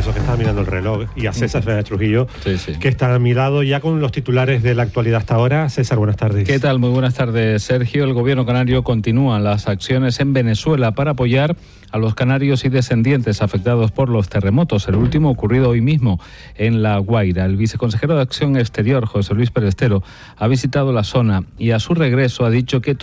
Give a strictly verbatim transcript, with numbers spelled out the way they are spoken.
eso, que estaba mirando el reloj, y a César Fernández Trujillo, sí, sí. que está a mi lado ya con los titulares de la actualidad hasta ahora. César, buenas tardes. ¿Qué tal? Muy buenas tardes, Sergio. El gobierno canario continúa las acciones en Venezuela para apoyar a los canarios y descendientes afectados por los terremotos. El último ocurrido hoy mismo en La Guaira. El viceconsejero de Acción Exterior, José Luis Perestero, ha visitado la zona y a su regreso ha dicho que